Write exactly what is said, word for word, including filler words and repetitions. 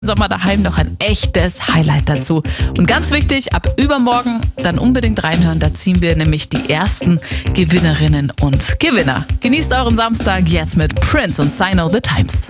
Sommer daheim noch ein echtes Highlight dazu. Und ganz wichtig, ab übermorgen dann unbedingt reinhören, da ziehen wir nämlich die ersten Gewinnerinnen und Gewinner. Genießt euren Samstag jetzt mit Prince und Sign of the Times.